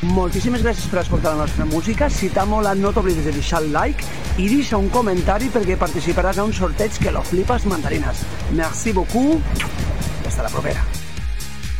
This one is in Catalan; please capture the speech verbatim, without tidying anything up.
Moltíssimes gràcies per escoltar la nostra música. Si t'ha molat, no t'oblidis de deixar el like i deixa un comentari perquè participaràs a un sorteig que lo flipes mandarines. Merci beaucoup i hasta la propera.